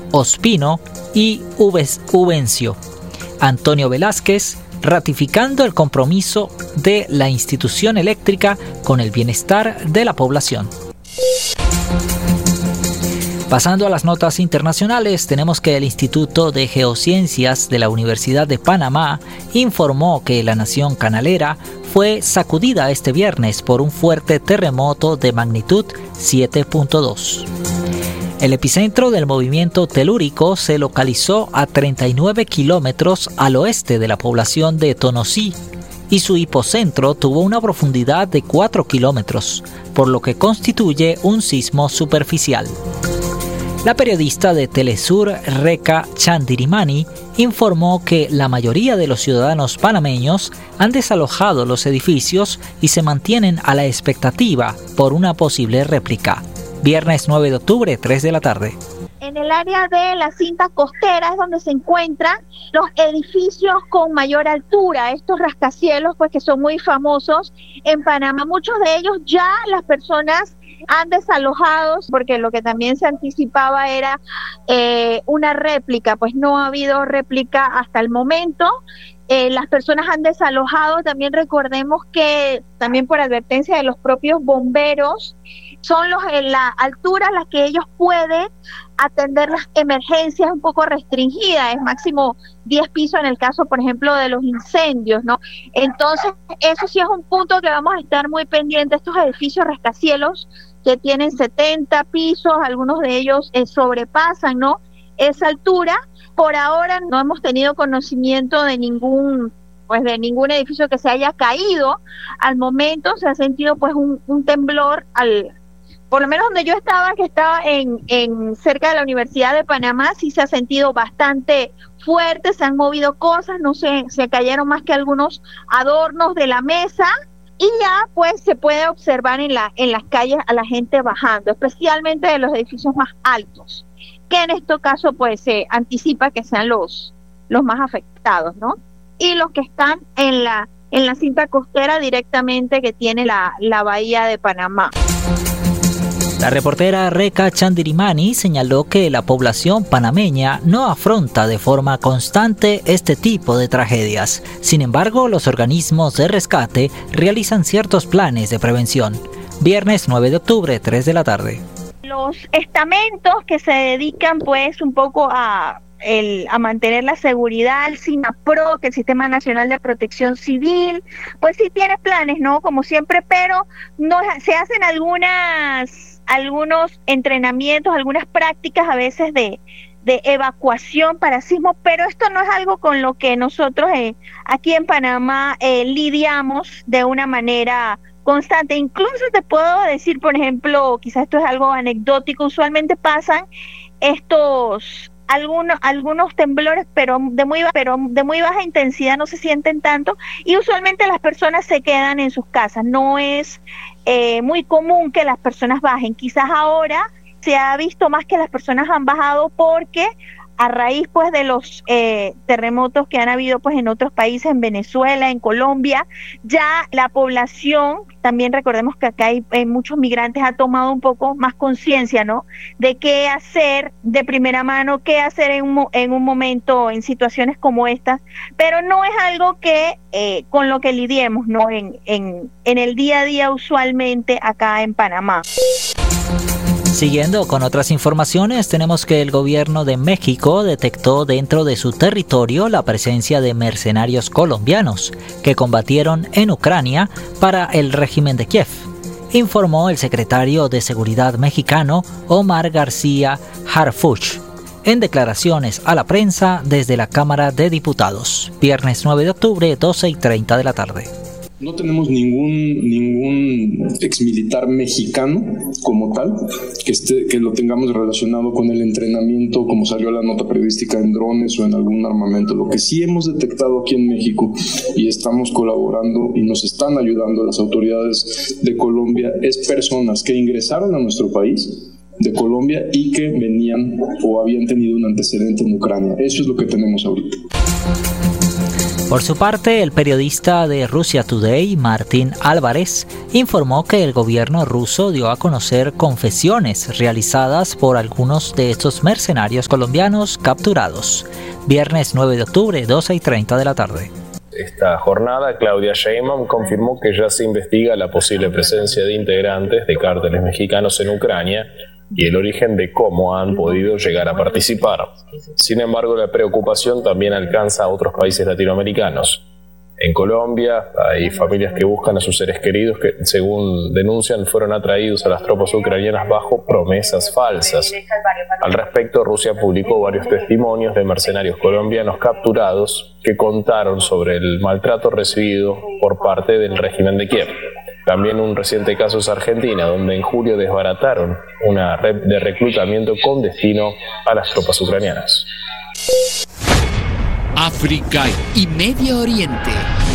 Ospino y Uvencio. Antonio Velázquez, ratificando el compromiso de la institución eléctrica con el bienestar de la población. Pasando a las notas internacionales, tenemos que el Instituto de Geociencias de la Universidad de Panamá informó que la nación canalera fue sacudida este viernes por un fuerte terremoto de magnitud 7.2. El epicentro del movimiento telúrico se localizó a 39 kilómetros al oeste de la población de Tonosí y su hipocentro tuvo una profundidad de 4 kilómetros, por lo que constituye un sismo superficial. La periodista de Telesur, Reca Chandirimani, informó que la mayoría de los ciudadanos panameños han desalojado los edificios y se mantienen a la expectativa por una posible réplica. Viernes 9 de octubre, 3 de la tarde. En el área de la cinta costera es donde se encuentran los edificios con mayor altura, estos rascacielos pues que son muy famosos en Panamá. Muchos de ellos ya las personas han desalojado porque lo que también se anticipaba era una réplica, pues no ha habido réplica hasta el momento. Las personas han desalojado, también recordemos que también por advertencia de los propios bomberos, son en la altura a la que ellos pueden atender las emergencias un poco restringidas, es máximo 10 pisos en el caso, por ejemplo, de los incendios, ¿no? Entonces, eso sí es un punto que vamos a estar muy pendientes, estos edificios rascacielos que tienen 70 pisos, algunos de ellos sobrepasan, ¿no?, esa altura. Por ahora no hemos tenido conocimiento de ningún edificio que se haya caído. Al momento se ha sentido pues un temblor por lo menos donde yo estaba, que estaba en cerca de la Universidad de Panamá, sí se ha sentido bastante fuerte, se han movido cosas, no sé, se cayeron más que algunos adornos de la mesa, y ya pues se puede observar en las calles a la gente bajando, especialmente de los edificios más altos, que en este caso pues se anticipa que sean los más afectados, ¿no? Y los que están en la cinta costera directamente que tiene la bahía de Panamá. La reportera Reca Chandirimani señaló que la población panameña no afronta de forma constante este tipo de tragedias. Sin embargo, los organismos de rescate realizan ciertos planes de prevención. Viernes 9 de octubre, 3 de la tarde. Los estamentos que se dedican pues un poco a mantener la seguridad, el SINAPRO, que es el Sistema Nacional de Protección Civil, pues sí tiene planes, ¿no? Como siempre, pero no se hacen algunos entrenamientos, algunas prácticas a veces de evacuación para sismos, pero esto no es algo con lo que nosotros aquí en Panamá lidiamos de una manera constante. Incluso te puedo decir, por ejemplo, quizás esto es algo anecdótico, usualmente pasan algunos temblores, pero de muy baja intensidad, no se sienten tanto, y usualmente las personas se quedan en sus casas. No es muy común que las personas bajen. Quizás ahora se ha visto más que las personas han bajado porque a raíz pues de los terremotos que han habido pues en otros países, en Venezuela, en Colombia, ya la población, también recordemos que acá hay muchos migrantes, ha tomado un poco más conciencia, ¿no?, de qué hacer de primera mano, qué hacer en un momento, en situaciones como estas, pero no es algo que con lo que lidiemos, ¿no?, en el día a día usualmente acá en Panamá. Siguiendo con otras informaciones, tenemos que el gobierno de México detectó dentro de su territorio la presencia de mercenarios colombianos que combatieron en Ucrania para el régimen de Kiev, informó el secretario de Seguridad mexicano Omar García Harfuch en declaraciones a la prensa desde la Cámara de Diputados. Viernes 9 de octubre, 12:30 de la tarde. No tenemos ningún exmilitar mexicano como tal que lo tengamos relacionado con el entrenamiento, como salió la nota periodística, en drones o en algún armamento. Lo que sí hemos detectado aquí en México y estamos colaborando y nos están ayudando las autoridades de Colombia es personas que ingresaron a nuestro país de Colombia y que venían o habían tenido un antecedente en Ucrania. Eso es lo que tenemos ahorita. Por su parte, el periodista de Russia Today, Martín Álvarez, informó que el gobierno ruso dio a conocer confesiones realizadas por algunos de estos mercenarios colombianos capturados. Viernes 9 de octubre, 12:30 de la tarde. Esta jornada, Claudia Sheinbaum confirmó que ya se investiga la posible presencia de integrantes de cárteles mexicanos en Ucrania y el origen de cómo han podido llegar a participar. Sin embargo, la preocupación también alcanza a otros países latinoamericanos. En Colombia hay familias que buscan a sus seres queridos que, según denuncian, fueron atraídos a las tropas ucranianas bajo promesas falsas. Al respecto, Rusia publicó varios testimonios de mercenarios colombianos capturados que contaron sobre el maltrato recibido por parte del régimen de Kiev. También un reciente caso es Argentina, donde en julio desbarataron una red de reclutamiento con destino a las tropas ucranianas. África y Medio Oriente.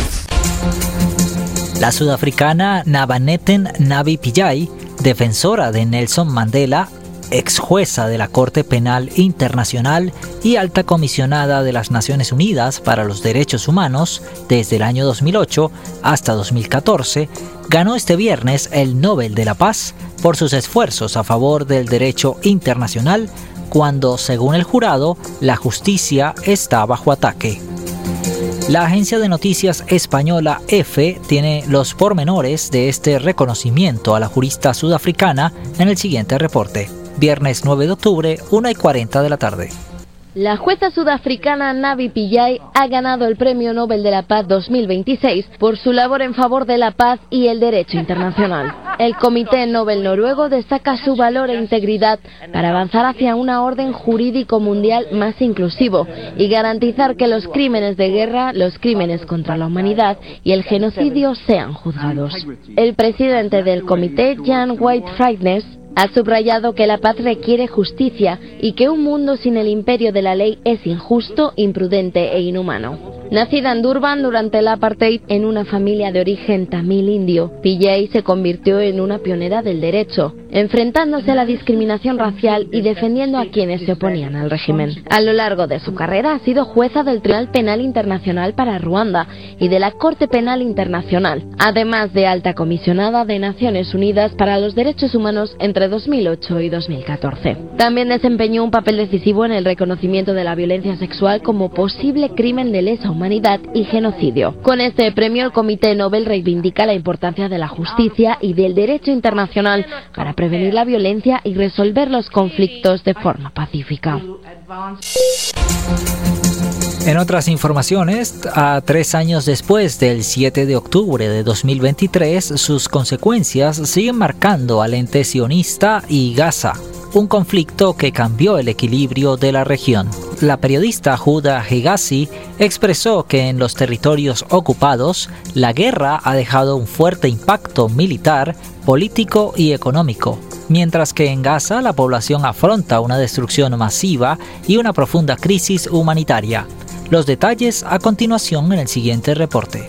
La sudafricana Nabaneten Navi Pillay, defensora de Nelson Mandela, ex jueza de la Corte Penal Internacional y alta comisionada de las Naciones Unidas para los Derechos Humanos desde el año 2008 hasta 2014, ganó este viernes el Nobel de la Paz por sus esfuerzos a favor del derecho internacional cuando, según el jurado, la justicia está bajo ataque. La agencia de noticias española EFE tiene los pormenores de este reconocimiento a la jurista sudafricana en el siguiente reporte. Viernes 9 de octubre, 1:40 de la tarde. La jueza sudafricana Navi Pillay ha ganado el Premio Nobel de la Paz 2026 por su labor en favor de la paz y el derecho internacional. El Comité Nobel noruego destaca su valor e integridad para avanzar hacia una orden jurídico mundial más inclusivo y garantizar que los crímenes de guerra, los crímenes contra la humanidad y el genocidio sean juzgados. El presidente del comité, Jan White-Friednes, ha subrayado que la paz requiere justicia y que un mundo sin el imperio de la ley es injusto, imprudente e inhumano. Nacida en Durban durante el apartheid en una familia de origen tamil indio, Pillay se convirtió en una pionera del derecho, enfrentándose a la discriminación racial y defendiendo a quienes se oponían al régimen. A lo largo de su carrera ha sido jueza del Tribunal Penal Internacional para Ruanda y de la Corte Penal Internacional, además de alta comisionada de Naciones Unidas para los Derechos Humanos entre 2008 y 2014. También desempeñó un papel decisivo en el reconocimiento de la violencia sexual como posible crimen de lesa humanidad y genocidio. Con este premio, el Comité Nobel reivindica la importancia de la justicia y del derecho internacional para prevenir la violencia y resolver los conflictos de forma pacífica. En otras informaciones, a 3 años después del 7 de octubre de 2023, sus consecuencias siguen marcando al ente sionista y Gaza, un conflicto que cambió el equilibrio de la región. La periodista Huda Hegazi expresó que en los territorios ocupados, la guerra ha dejado un fuerte impacto militar, político y económico, mientras que en Gaza la población afronta una destrucción masiva y una profunda crisis humanitaria. Los detalles a continuación en el siguiente reporte.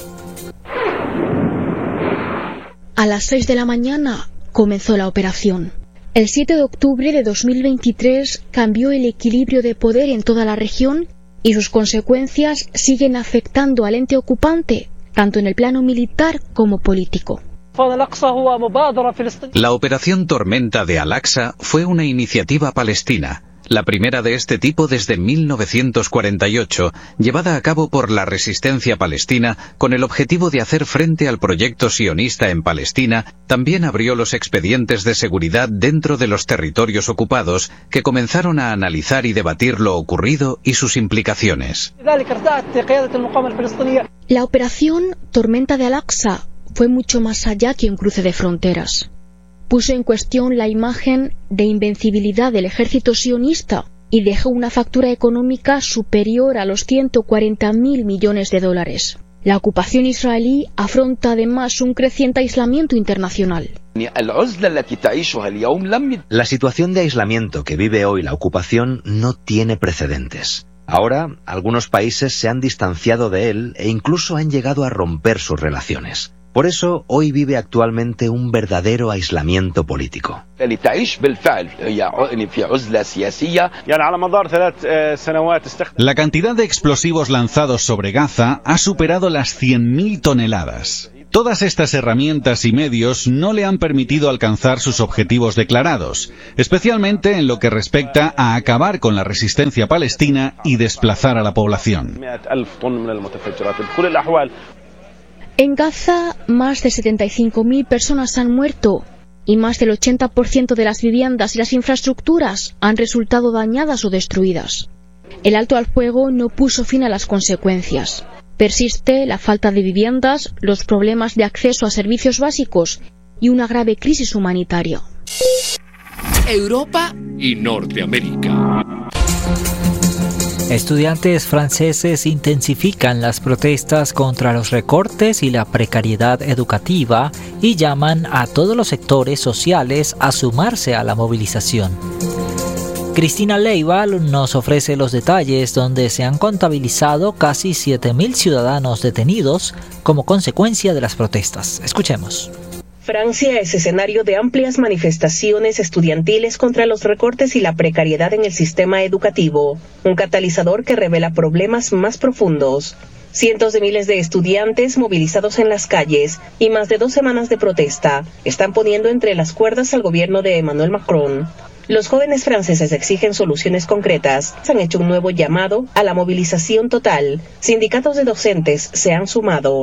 A las 6 de la mañana comenzó la operación. El 7 de octubre de 2023 cambió el equilibrio de poder en toda la región y sus consecuencias siguen afectando al ente ocupante, tanto en el plano militar como político. La Operación Tormenta de Al-Aqsa fue una iniciativa palestina, la primera de este tipo desde 1948, llevada a cabo por la resistencia palestina con el objetivo de hacer frente al proyecto sionista en Palestina. También abrió los expedientes de seguridad dentro de los territorios ocupados, que comenzaron a analizar y debatir lo ocurrido y sus implicaciones. La operación Tormenta de Al-Aqsa fue mucho más allá que un cruce de fronteras. Puso en cuestión la imagen de invencibilidad del ejército sionista y dejó una factura económica superior a los 140.000 millones de dólares. La ocupación israelí afronta además un creciente aislamiento internacional. La situación de aislamiento que vive hoy la ocupación no tiene precedentes. Ahora, algunos países se han distanciado de él e incluso han llegado a romper sus relaciones. Por eso, hoy vive actualmente un verdadero aislamiento político. La cantidad de explosivos lanzados sobre Gaza ha superado las 100.000 toneladas. Todas estas herramientas y medios no le han permitido alcanzar sus objetivos declarados, especialmente en lo que respecta a acabar con la resistencia palestina y desplazar a la población. En Gaza, más de 75.000 personas han muerto y más del 80% de las viviendas y las infraestructuras han resultado dañadas o destruidas. El alto al fuego no puso fin a las consecuencias. Persiste la falta de viviendas, los problemas de acceso a servicios básicos y una grave crisis humanitaria. Europa y Norteamérica. Estudiantes franceses intensifican las protestas contra los recortes y la precariedad educativa y llaman a todos los sectores sociales a sumarse a la movilización. Cristina Leiva nos ofrece los detalles, donde se han contabilizado casi 7.000 ciudadanos detenidos como consecuencia de las protestas. Escuchemos. Francia es escenario de amplias manifestaciones estudiantiles contra los recortes y la precariedad en el sistema educativo, un catalizador que revela problemas más profundos. Cientos de miles de estudiantes movilizados en las calles y más de 2 semanas de protesta están poniendo entre las cuerdas al gobierno de Emmanuel Macron. Los jóvenes franceses exigen soluciones concretas. Han hecho un nuevo llamado a la movilización total. Sindicatos de docentes se han sumado.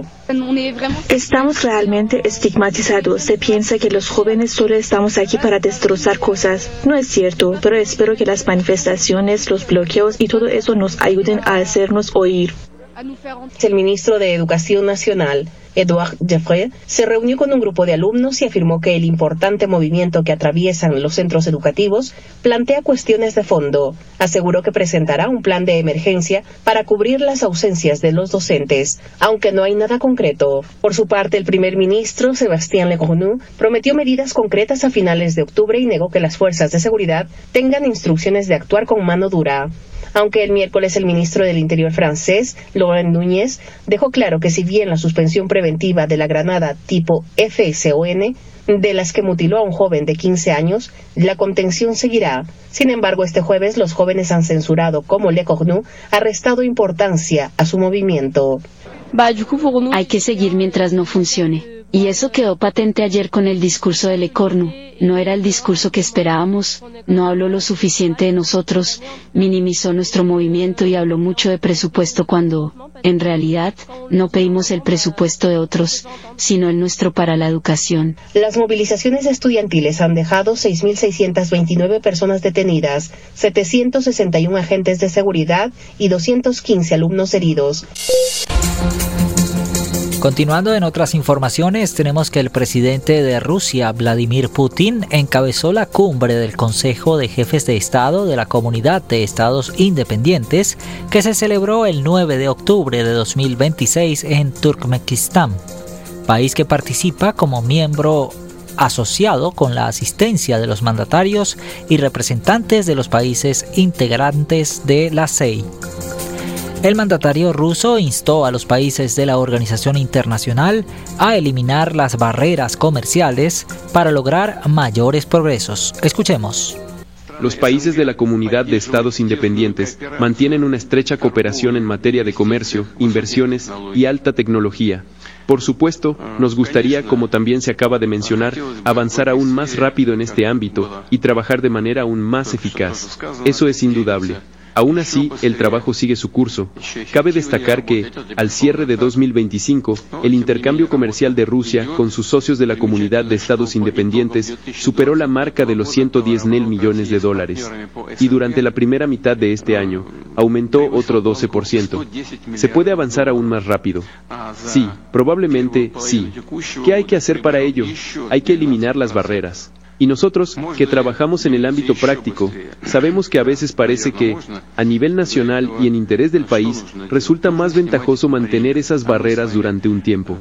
Estamos realmente estigmatizados. Se piensa que los jóvenes solo estamos aquí para destrozar cosas. No es cierto, pero espero que las manifestaciones, los bloqueos y todo eso nos ayuden a hacernos oír. El ministro de Educación Nacional, Edouard Geoffroy, se reunió con un grupo de alumnos y afirmó que el importante movimiento que atraviesan los centros educativos plantea cuestiones de fondo. Aseguró que presentará un plan de emergencia para cubrir las ausencias de los docentes, aunque no hay nada concreto. Por su parte, el primer ministro, Sébastien Lecornu, prometió medidas concretas a finales de octubre y negó que las fuerzas de seguridad tengan instrucciones de actuar con mano dura. Aunque el miércoles el ministro del Interior francés, Laurent Nunez, dejó claro que si bien la suspensión preventiva de la granada tipo FSON, de las que mutiló a un joven de 15 años, la contención seguirá. Sin embargo, este jueves los jóvenes han censurado cómo Lecornu ha restado importancia a su movimiento. Hay que seguir mientras no funcione. Y eso quedó patente ayer con el discurso de Lecornu. No era el discurso que esperábamos, no habló lo suficiente de nosotros, minimizó nuestro movimiento y habló mucho de presupuesto cuando, en realidad, no pedimos el presupuesto de otros, sino el nuestro para la educación. Las movilizaciones estudiantiles han dejado 6.629 personas detenidas, 761 agentes de seguridad y 215 alumnos heridos. Continuando en otras informaciones, tenemos que el presidente de Rusia, Vladimir Putin, encabezó la cumbre del Consejo de Jefes de Estado de la Comunidad de Estados Independientes, que se celebró el 9 de octubre de 2026 en Turkmenistán, país que participa como miembro asociado con la asistencia de los mandatarios y representantes de los países integrantes de la CEI. El mandatario ruso instó a los países de la organización internacional a eliminar las barreras comerciales para lograr mayores progresos. Escuchemos. Los países de la Comunidad de Estados Independientes mantienen una estrecha cooperación en materia de comercio, inversiones y alta tecnología. Por supuesto, nos gustaría, como también se acaba de mencionar, avanzar aún más rápido en este ámbito y trabajar de manera aún más eficaz. Eso es indudable. Aún así, el trabajo sigue su curso. Cabe destacar que, al cierre de 2025, el intercambio comercial de Rusia con sus socios de la Comunidad de Estados Independientes superó la marca de los $110.000 millones. Y durante la primera mitad de este año, aumentó otro 12%. ¿Se puede avanzar aún más rápido? Sí, probablemente sí. ¿Qué hay que hacer para ello? Hay que eliminar las barreras. Y nosotros, que trabajamos en el ámbito práctico, sabemos que a veces parece que, a nivel nacional y en interés del país, resulta más ventajoso mantener esas barreras durante un tiempo.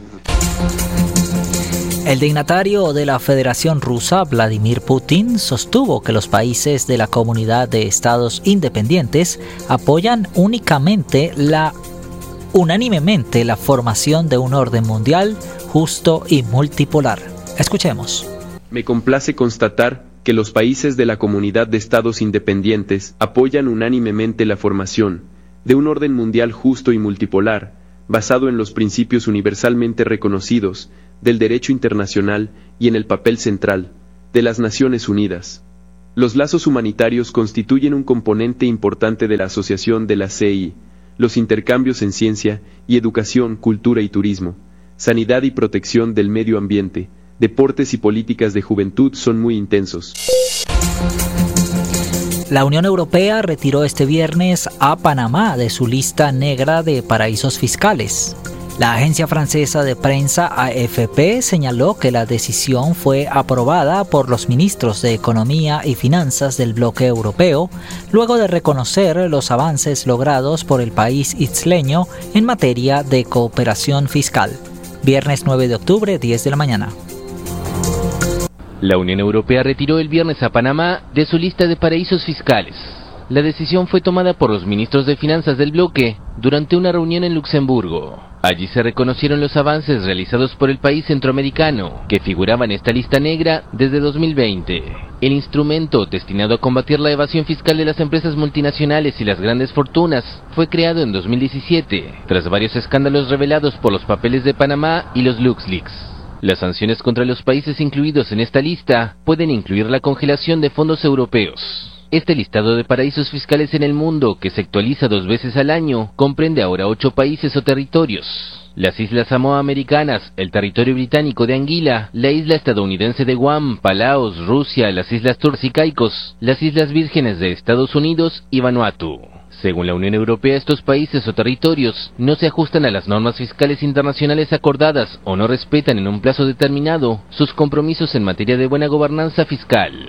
El dignatario de la Federación Rusa, Vladimir Putin, sostuvo que los países de la Comunidad de Estados Independientes apoyan únicamente la unánimemente la formación de un orden mundial justo y multipolar. Escuchemos. Me complace constatar que los países de la Comunidad de Estados Independientes apoyan unánimemente la formación de un orden mundial justo y multipolar, basado en los principios universalmente reconocidos del derecho internacional y en el papel central de las Naciones Unidas. Los lazos humanitarios constituyen un componente importante de la asociación de la CI. Los intercambios en ciencia y educación, cultura y turismo, sanidad y protección del medio ambiente, deportes y políticas de juventud son muy intensos. La Unión Europea retiró este viernes a Panamá de su lista negra de paraísos fiscales. La agencia francesa de prensa AFP señaló que la decisión fue aprobada por los ministros de Economía y Finanzas del bloque europeo, luego de reconocer los avances logrados por el país isleño en materia de cooperación fiscal. Viernes 9 de octubre, 10 de la mañana. La Unión Europea retiró el viernes a Panamá de su lista de paraísos fiscales. La decisión fue tomada por los ministros de Finanzas del bloque durante una reunión en Luxemburgo. Allí se reconocieron los avances realizados por el país centroamericano, que figuraba en esta lista negra desde 2020. El instrumento, destinado a combatir la evasión fiscal de las empresas multinacionales y las grandes fortunas, fue creado en 2017, tras varios escándalos revelados por los papeles de Panamá y los LuxLeaks. Las sanciones contra los países incluidos en esta lista pueden incluir la congelación de fondos europeos. Este listado de paraísos fiscales en el mundo, que se actualiza 2 veces al año, comprende ahora 8 países o territorios: las Islas Samoa Americanas, el territorio británico de Anguila, la isla estadounidense de Guam, Palaos, Rusia, las Islas Turks y Caicos, las Islas Vírgenes de Estados Unidos y Vanuatu. Según la Unión Europea, estos países o territorios no se ajustan a las normas fiscales internacionales acordadas o no respetan en un plazo determinado sus compromisos en materia de buena gobernanza fiscal.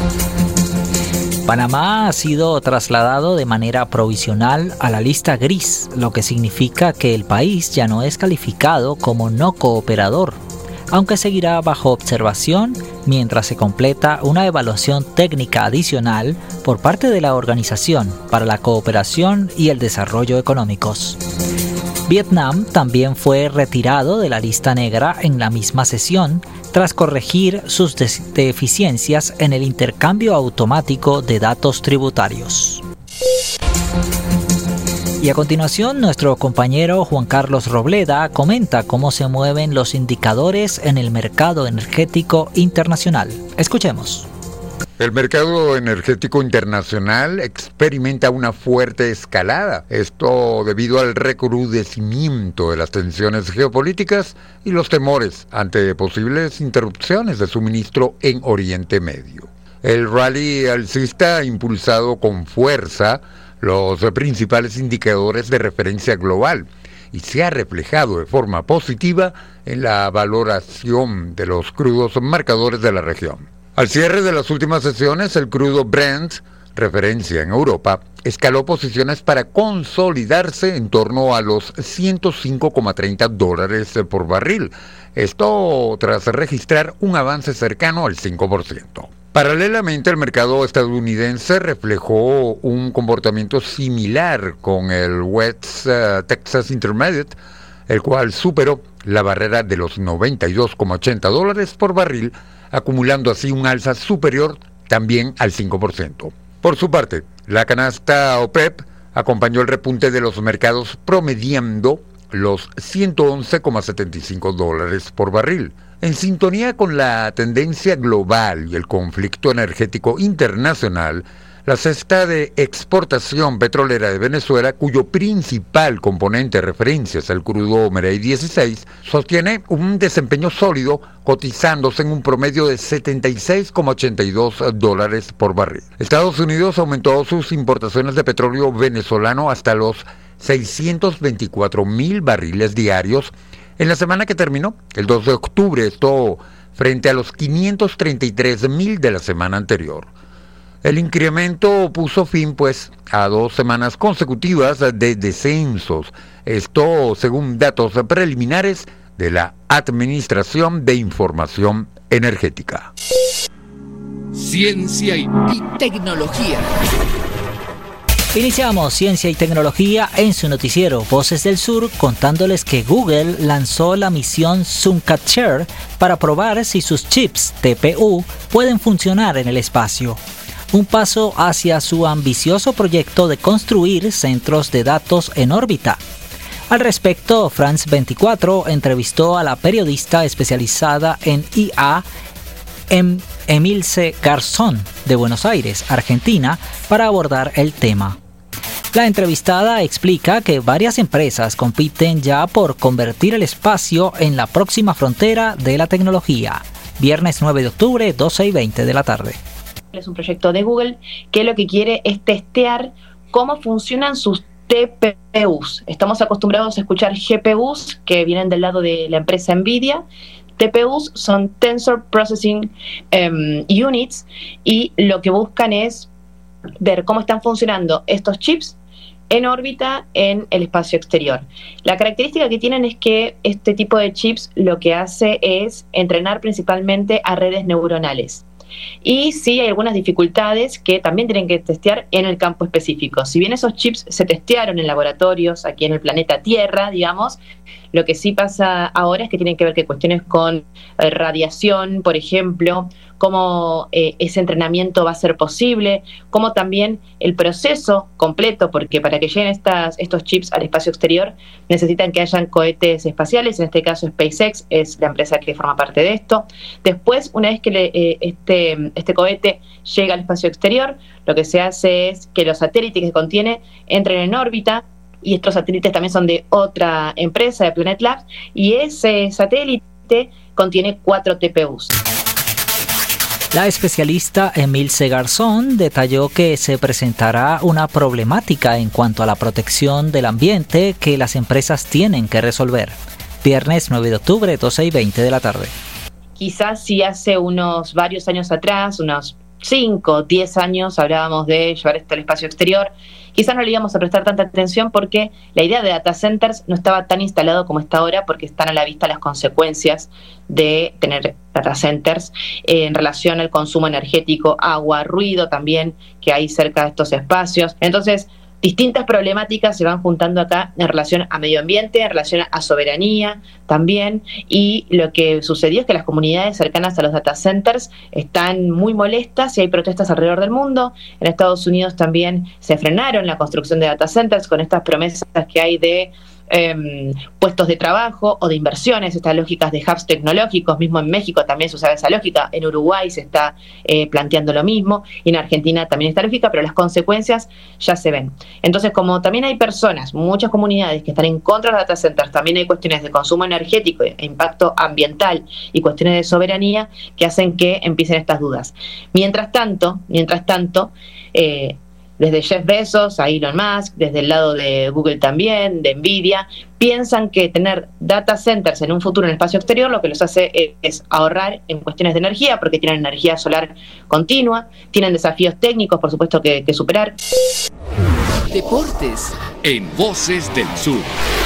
Panamá ha sido trasladado de manera provisional a la lista gris, lo que significa que el país ya no es calificado como no cooperador, aunque seguirá bajo observación mientras se completa una evaluación técnica adicional por parte de la Organización para la Cooperación y el Desarrollo Económicos. Vietnam también fue retirado de la lista negra en la misma sesión, tras corregir sus deficiencias en el intercambio automático de datos tributarios. Y a continuación, nuestro compañero Juan Carlos Robleda comenta cómo se mueven los indicadores en el mercado energético internacional. Escuchemos. El mercado energético internacional experimenta una fuerte escalada, esto debido al recrudecimiento de las tensiones geopolíticas y los temores ante posibles interrupciones de suministro en Oriente Medio. El rally alcista ha impulsado con fuerza los principales indicadores de referencia global y se ha reflejado de forma positiva en la valoración de los crudos marcadores de la región. Al cierre de las últimas sesiones, el crudo Brent, referencia en Europa, escaló posiciones para consolidarse en torno a los $105,30 por barril. Esto tras registrar un avance cercano al 5%. Paralelamente, el mercado estadounidense reflejó un comportamiento similar con el West Texas Intermediate, el cual superó la barrera de los $92,80 por barril, acumulando así un alza superior también al 5%. Por su parte, la canasta OPEP acompañó el repunte de los mercados promediando los $111,75 por barril. En sintonía con la tendencia global y el conflicto energético internacional, la cesta de exportación petrolera de Venezuela, cuyo principal componente de referencia es el crudo Merey 16, sostiene un desempeño sólido, cotizándose en un promedio de $76,82 por barril. Estados Unidos aumentó sus importaciones de petróleo venezolano hasta los 624,000 barriles diarios en la semana que terminó, el 2 de octubre, esto frente a los 533,000 de la semana anterior. El incremento puso fin, pues, a 2 semanas consecutivas de descensos, esto según datos preliminares de la Administración de Información Energética. Ciencia y tecnología. Iniciamos Ciencia y Tecnología en su noticiero Voces del Sur, contándoles que Google lanzó la misión Suncatcher para probar si sus chips TPU pueden funcionar en el espacio. Un paso hacia su ambicioso proyecto de construir centros de datos en órbita. Al respecto, France 24 entrevistó a la periodista especializada en IA, Emilce Garzón, de Buenos Aires, Argentina, para abordar el tema. La entrevistada explica que varias empresas compiten ya por convertir el espacio en la próxima frontera de la tecnología. Viernes 9 de octubre, 12 y 20 de la tarde. Es un proyecto de Google que lo que quiere es testear cómo funcionan sus TPUs. Estamos acostumbrados a escuchar GPUs, que vienen del lado de la empresa NVIDIA. TPUs son Tensor Processing Units, y lo que buscan es ver cómo están funcionando estos chips en órbita en el espacio exterior. La característica que tienen es que este tipo de chips lo que hace es entrenar principalmente a redes neuronales. Y sí hay algunas dificultades que también tienen que testear en el campo específico. Si bien esos chips se testearon en laboratorios aquí en el planeta Tierra, digamos, lo que sí pasa ahora es que tienen que ver que cuestiones con radiación, por ejemplo, cómo ese entrenamiento va a ser posible, cómo también el proceso completo, porque para que lleguen estos chips al espacio exterior necesitan que hayan cohetes espaciales, en este caso SpaceX es la empresa que forma parte de esto. Después, una vez que este cohete llega al espacio exterior, lo que se hace es que los satélites que contiene entren en órbita, y estos satélites también son de otra empresa, de Planet Labs, y ese satélite contiene 4 TPUs. La especialista Emilce Garzón detalló que se presentará una problemática en cuanto a la protección del ambiente que las empresas tienen que resolver. Viernes 9 de octubre, 12 y 20 de la tarde. Quizás si hace varios años atrás, unos 5 o 10 años, hablábamos de llevar esto al espacio exterior, quizás no le íbamos a prestar tanta atención porque la idea de data centers no estaba tan instalado como está ahora, porque están a la vista las consecuencias de tener data centers en relación al consumo energético, agua, ruido también que hay cerca de estos espacios. Entonces, distintas problemáticas se van juntando acá en relación a medio ambiente, en relación a soberanía también, y lo que sucedió es que las comunidades cercanas a los data centers están muy molestas y hay protestas alrededor del mundo. En Estados Unidos también se frenaron la construcción de data centers con estas promesas que hay de puestos de trabajo o de inversiones, estas lógicas de hubs tecnológicos. Mismo en México también se usa esa lógica, en Uruguay se está planteando lo mismo, y en Argentina también esta lógica, pero las consecuencias ya se ven. Entonces, como también hay personas, muchas comunidades que están en contra de los data centers, también hay cuestiones de consumo energético e impacto ambiental y cuestiones de soberanía que hacen que empiecen estas dudas. Mientras tanto, desde Jeff Bezos a Elon Musk, desde el lado de Google también, de NVIDIA, piensan que tener data centers en un futuro en el espacio exterior lo que los hace es ahorrar en cuestiones de energía, porque tienen energía solar continua, tienen desafíos técnicos, por supuesto, que superar. Deportes en Voces del Sur.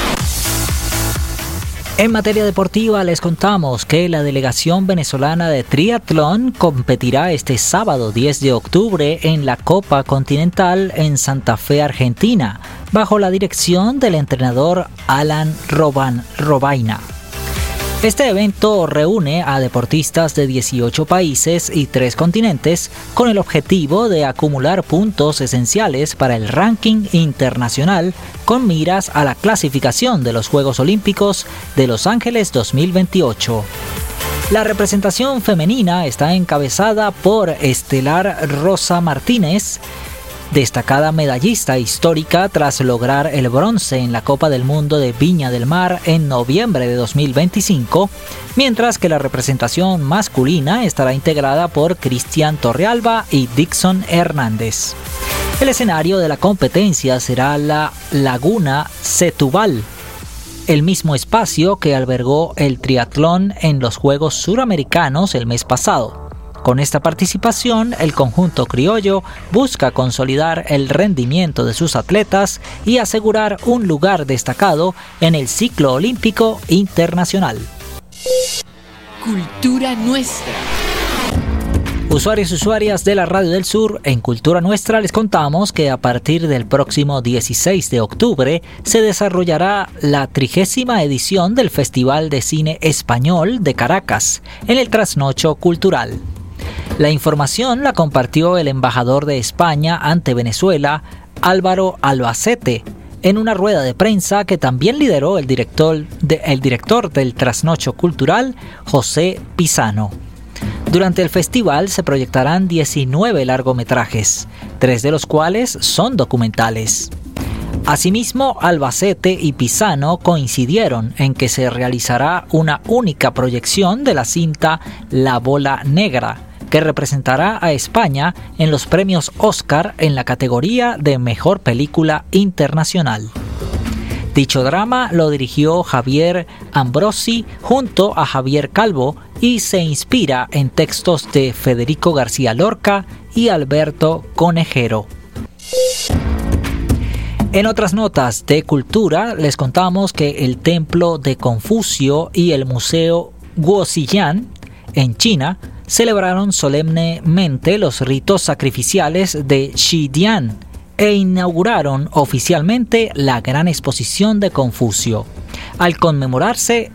En materia deportiva les contamos que la delegación venezolana de triatlón competirá este sábado 10 de octubre en la Copa Continental en Santa Fe, Argentina, bajo la dirección del entrenador Alan Robaina. Este evento reúne a deportistas de 18 países y 3 continentes con el objetivo de acumular puntos esenciales para el ranking internacional con miras a la clasificación de los Juegos Olímpicos de Los Ángeles 2028. La representación femenina está encabezada por Estelar Rosa Martínez, destacada medallista histórica tras lograr el bronce en la Copa del Mundo de Viña del Mar en noviembre de 2025, mientras que la representación masculina estará integrada por Cristian Torrealba y Dixon Hernández. El escenario de la competencia será la Laguna Setúbal, el mismo espacio que albergó el triatlón en los Juegos Suramericanos el mes pasado. Con esta participación, el conjunto criollo busca consolidar el rendimiento de sus atletas y asegurar un lugar destacado en el ciclo olímpico internacional. Cultura nuestra. Usuarios y usuarias de la Radio del Sur, en Cultura Nuestra les contamos que a partir del próximo 16 de octubre se desarrollará la 30ª edición del Festival de Cine Español de Caracas, en el Trasnocho Cultural. La información la compartió el embajador de España ante Venezuela, Álvaro Albacete, en una rueda de prensa que también lideró el director del Trasnocho Cultural, José Pisano. Durante el festival se proyectarán 19 largometrajes, 3 de los cuales son documentales. Asimismo, Albacete y Pisano coincidieron en que se realizará una única proyección de la cinta La Bola Negra, que representará a España en los premios Oscar en la categoría de Mejor Película Internacional. Dicho drama lo dirigió Javier Ambrosi junto a Javier Calvo y se inspira en textos de Federico García Lorca y Alberto Conejero. En otras notas de cultura les contamos que el Templo de Confucio y el Museo Guoziyan en China celebraron solemnemente los ritos sacrificiales de Xidian e inauguraron oficialmente la Gran Exposición de Confucio, al conmemorarse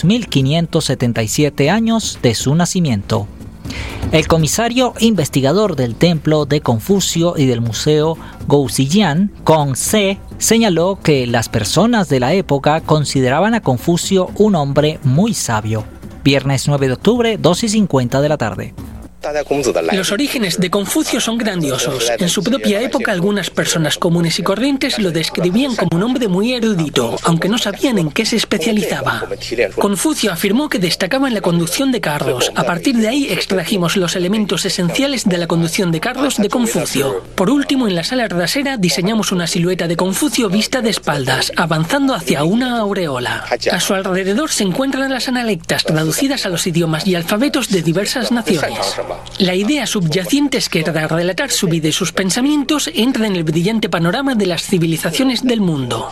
2577 años de su nacimiento. El comisario investigador del Templo de Confucio y del Museo Guoziyan, Kong Se, señaló que las personas de la época consideraban a Confucio un hombre muy sabio. Viernes 9 de octubre, 2:50 de la tarde. Los orígenes de Confucio son grandiosos. En su propia época, algunas personas comunes y corrientes lo describían como un hombre muy erudito, aunque no sabían en qué se especializaba. Confucio afirmó que destacaba en la conducción de carros. A partir de ahí extrajimos los elementos esenciales de la conducción de carros de Confucio. Por último, en la sala trasera diseñamos una silueta de Confucio vista de espaldas, avanzando hacia una aureola. A su alrededor se encuentran las analectas traducidas a los idiomas y alfabetos de diversas naciones. La idea subyacente es que tras relatar su vida y sus pensamientos entra en el brillante panorama de las civilizaciones del mundo.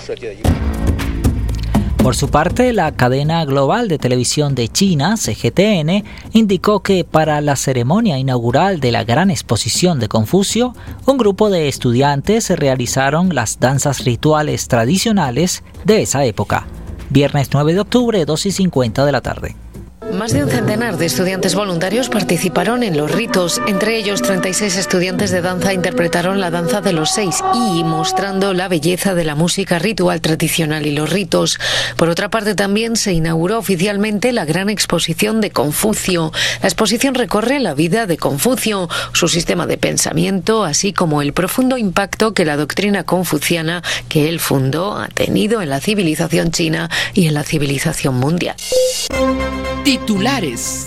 Por su parte, la cadena global de televisión de China, CGTN, indicó que para la ceremonia inaugural de la Gran Exposición de Confucio, un grupo de estudiantes realizaron las danzas rituales tradicionales de esa época. Viernes 9 de octubre, 2:50 de la tarde. Más de un centenar de estudiantes voluntarios participaron en los ritos. Entre ellos, 36 estudiantes de danza interpretaron la danza de los 6 y mostrando la belleza de la música ritual tradicional y los ritos. Por otra parte, también se inauguró oficialmente la Gran Exposición de Confucio. La exposición recorre la vida de Confucio, su sistema de pensamiento, así como el profundo impacto que la doctrina confuciana que él fundó ha tenido en la civilización china y en la civilización mundial. Titulares.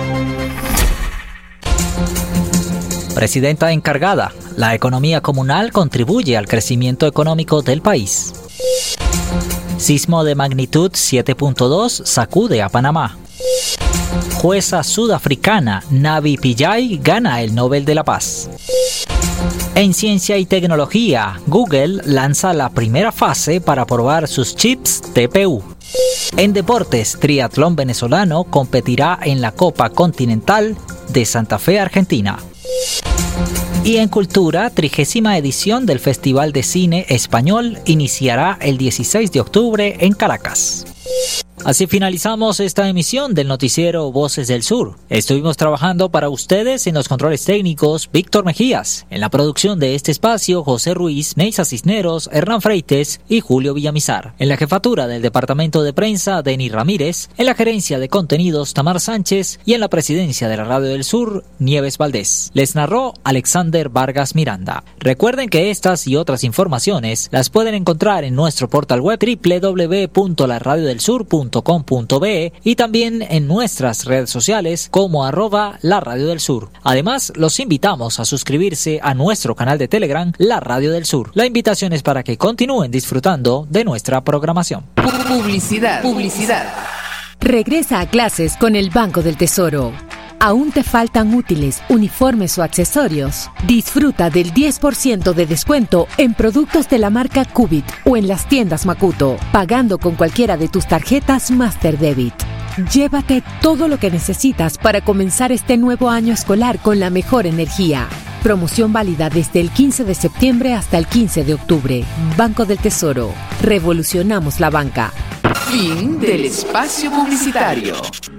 Presidenta encargada. La economía comunal contribuye al crecimiento económico del país. Sismo de magnitud 7.2 sacude a Panamá. Jueza sudafricana Navi Pillay gana el Nobel de la Paz. En ciencia y tecnología, Google lanza la primera fase para probar sus chips TPU. En deportes, triatlón venezolano competirá en la Copa Continental de Santa Fe, Argentina. Y en cultura, 30ª edición del Festival de Cine Español iniciará el 16 de octubre en Caracas. Así finalizamos esta emisión del noticiero Voces del Sur. Estuvimos trabajando para ustedes en los controles técnicos Víctor Mejías, en la producción de este espacio José Ruiz, Neisa Cisneros, Hernán Freites y Julio Villamizar. En la jefatura del departamento de prensa Denis Ramírez, en la gerencia de contenidos Tamar Sánchez y en la presidencia de la Radio del Sur Nieves Valdés. Les narró Alexander Vargas Miranda. Recuerden que estas y otras informaciones las pueden encontrar en nuestro portal web www.laradiodelsur.com.be y también en nuestras redes sociales como @LaRadioDelSur. Además, los invitamos a suscribirse a nuestro canal de Telegram, La Radio del Sur. La invitación es para que continúen disfrutando de nuestra programación. Publicidad. Regresa a clases con el Banco del Tesoro. ¿Aún te faltan útiles, uniformes o accesorios? Disfruta del 10% de descuento en productos de la marca Cubit o en las tiendas Makuto, pagando con cualquiera de tus tarjetas Master Debit. Llévate todo lo que necesitas para comenzar este nuevo año escolar con la mejor energía. Promoción válida desde el 15 de septiembre hasta el 15 de octubre. Banco del Tesoro. Revolucionamos la banca. Fin del espacio publicitario.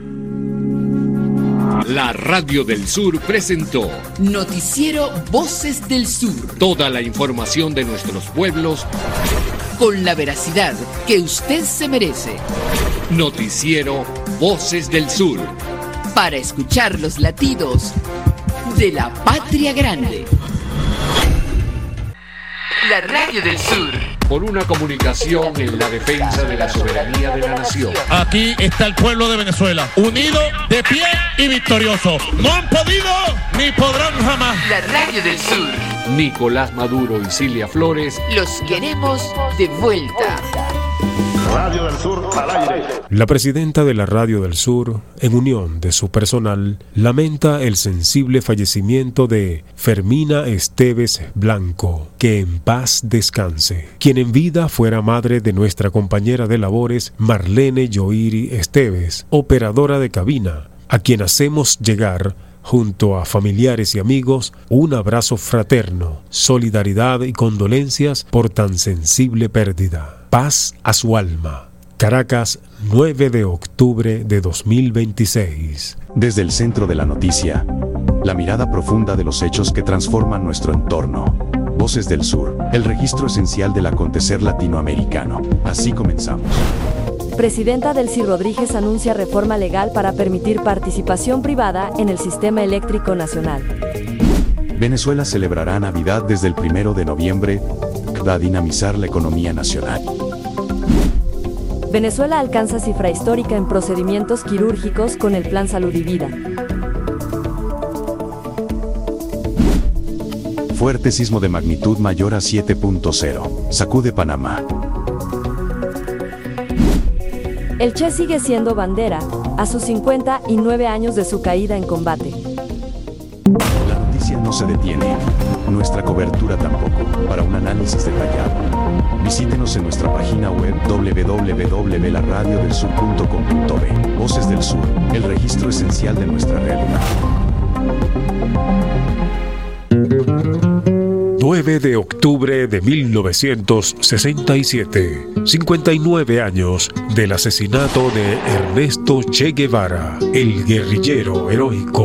La Radio del Sur presentó Noticiero Voces del Sur. Toda la información de nuestros pueblos con la veracidad que usted se merece. Noticiero Voces del Sur. Para escuchar los latidos de la patria grande. La Radio del Sur. Por una comunicación en la defensa de la soberanía de la nación. Aquí está el pueblo de Venezuela, unido, de pie y victorioso. No han podido ni podrán jamás. La Radio del Sur. Nicolás Maduro y Cilia Flores. Los queremos de vuelta. Radio del Sur al aire. La presidenta de la Radio del Sur, en unión de su personal, lamenta el sensible fallecimiento de Fermina Esteves Blanco, que en paz descanse, quien en vida fuera madre de nuestra compañera de labores Marlene Yoiri Esteves, operadora de cabina, a quien hacemos llegar, junto a familiares y amigos, un abrazo fraterno, solidaridad y condolencias por tan sensible pérdida. Paz a su alma. Caracas, 9 de octubre de 2026. Desde el centro de la noticia, la mirada profunda de los hechos que transforman nuestro entorno. Voces del Sur, el registro esencial del acontecer latinoamericano. Así comenzamos. Presidenta Delcy Rodríguez anuncia reforma legal para permitir participación privada en el sistema eléctrico nacional. Venezuela celebrará Navidad desde el 1 de noviembre, para dinamizar la economía nacional. Venezuela alcanza cifra histórica en procedimientos quirúrgicos con el Plan Salud y Vida. Fuerte sismo de magnitud mayor a 7.0. Sacude Panamá. El Che sigue siendo bandera, a sus 59 años de su caída en combate. La noticia no se detiene. Nuestra cobertura tampoco. Para un análisis detallado, visítenos en nuestra página web www.laradiodelsur.com.be. Voces del Sur, el registro esencial de nuestra realidad. 9 de octubre de 1967, 59 años del asesinato de Ernesto Che Guevara, el guerrillero heroico.